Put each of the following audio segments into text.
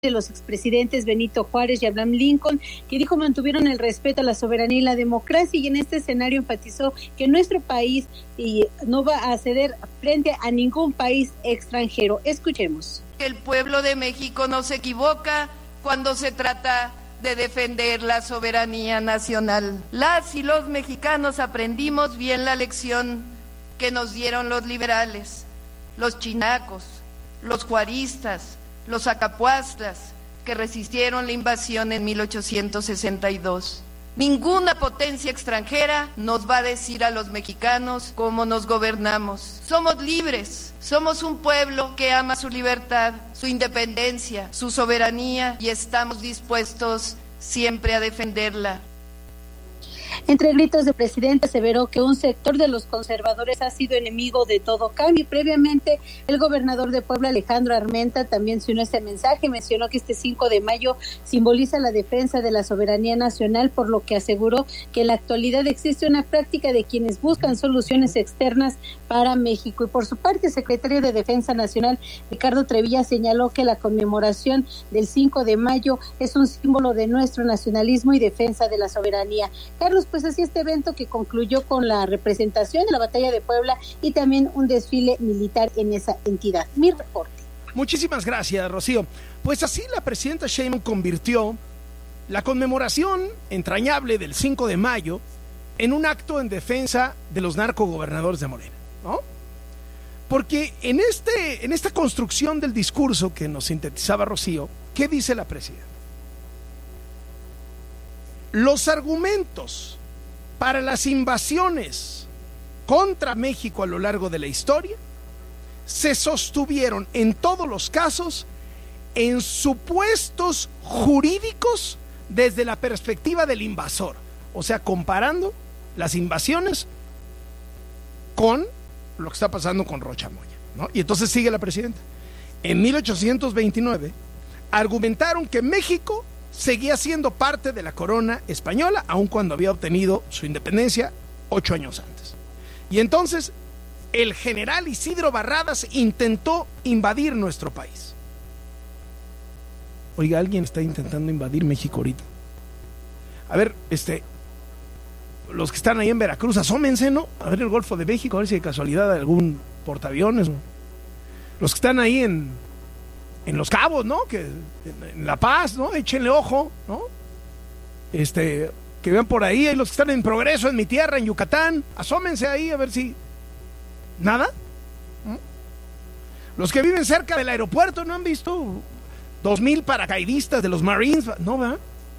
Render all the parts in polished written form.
de los expresidentes Benito Juárez y Abraham Lincoln, que dijo mantuvieron el respeto a la soberanía y la democracia, y en este escenario enfatizó que nuestro país no va a ceder frente a ningún país extranjero. Escuchemos. El pueblo de México no se equivoca cuando se trata de defender la soberanía nacional. Las y los mexicanos aprendimos bien la lección que nos dieron los liberales, los chinacos, los juaristas, los acapuastlas, que resistieron la invasión en 1862. Ninguna potencia extranjera nos va a decir a los mexicanos cómo nos gobernamos. Somos libres, somos un pueblo que ama su libertad, su independencia, su soberanía, y estamos dispuestos siempre a defenderla. Entre gritos, el presidente aseveró que un sector de los conservadores ha sido enemigo de todo cambio. Previamente, el gobernador de Puebla, Alejandro Armenta, también se unió a este mensaje. Mencionó que este 5 de mayo simboliza la defensa de la soberanía nacional, por lo que aseguró que en la actualidad existe una práctica de quienes buscan soluciones externas para México. Y por su parte, el secretario de Defensa Nacional, Ricardo Trevilla, señaló que la conmemoración del 5 de mayo es un símbolo de nuestro nacionalismo y defensa de la soberanía. Carlos, pues así este evento que concluyó con la representación de la Batalla de Puebla y también un desfile militar en esa entidad. Mi reporte. Muchísimas gracias, Rocío. Pues así la presidenta Sheinbaum convirtió la conmemoración entrañable del 5 de mayo en un acto en defensa de los narcogobernadores de Morena, ¿no? Porque en esta construcción del discurso que nos sintetizaba Rocío, ¿qué dice la presidenta? Los argumentos para las invasiones contra México a lo largo de la historia se sostuvieron en todos los casos en supuestos jurídicos desde la perspectiva del invasor, o sea, comparando las invasiones con lo que está pasando con Rocha Moya, ¿no? Y entonces sigue la presidenta. En 1829 argumentaron que México seguía siendo parte de la corona española, aun cuando había obtenido su independencia 8 años antes. Y entonces el general Isidro Barradas intentó invadir nuestro país. Oiga, alguien está intentando invadir México ahorita. A ver, los que están ahí en Veracruz, asómense, ¿no? A ver el Golfo de México, a ver si de casualidad hay algún portaaviones, ¿no? Los que están ahí en Los Cabos, ¿no? Que en La Paz, ¿no? Échenle ojo, ¿no? Que vean por ahí los que están en Progreso, en mi tierra, en Yucatán, asómense ahí a ver si nada. ¿No? Los que viven cerca del aeropuerto, ¿no han visto 2,000 paracaidistas de los Marines? ¿No, va?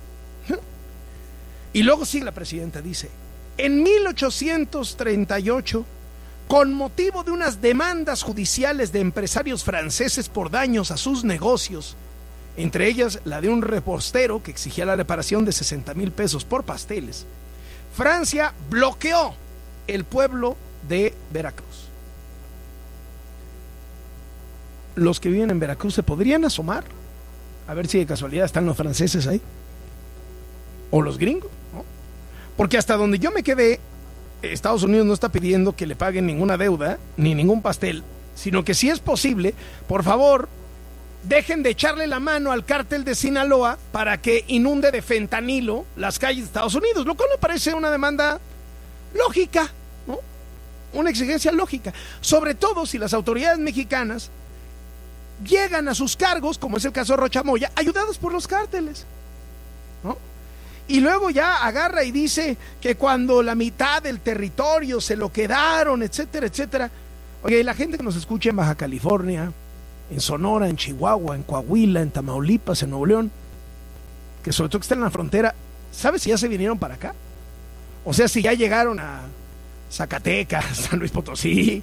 Y luego sigue la presidenta, dice: en 1838, con motivo de unas demandas judiciales de empresarios franceses por daños a sus negocios, entre ellas la de un repostero que exigía la reparación de 60,000 pesos por pasteles, Francia bloqueó el pueblo de Veracruz. Los que viven en Veracruz se podrían asomar a ver si de casualidad están los franceses ahí o los gringos, ¿no? Porque hasta donde yo me quedé, Estados Unidos no está pidiendo que le paguen ninguna deuda ni ningún pastel, sino que si es posible, por favor, dejen de echarle la mano al cártel de Sinaloa para que inunde de fentanilo las calles de Estados Unidos, lo cual me parece una demanda lógica, ¿no? Una exigencia lógica, sobre todo si las autoridades mexicanas llegan a sus cargos, como es el caso de Rocha Moya, ayudados por los cárteles, ¿no? Y luego ya agarra y dice que cuando la mitad del territorio se lo quedaron, etcétera, etcétera. Oye, y la gente que nos escucha en Baja California, en Sonora, en Chihuahua, en Coahuila, en Tamaulipas, en Nuevo León, que sobre todo que están en la frontera, ¿sabes si ya se vinieron para acá? O sea, si ya llegaron a Zacatecas, San Luis Potosí.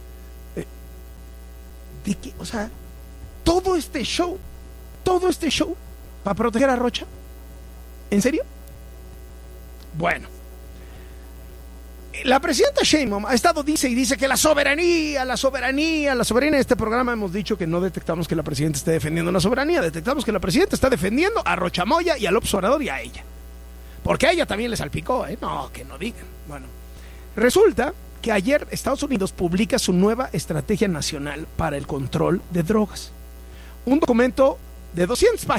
¿De qué? O sea, todo este show para proteger a Rocha. ¿En serio? Bueno, la presidenta Sheinbaum ha estado, dice que la soberanía en este programa hemos dicho que no detectamos que la presidenta esté defendiendo la soberanía, detectamos que la presidenta está defendiendo a Rocha Moya y a López Obrador y a ella, porque a ella también le salpicó, no, que no digan. Bueno, resulta que ayer Estados Unidos publica su nueva estrategia nacional para el control de drogas, un documento de 200 páginas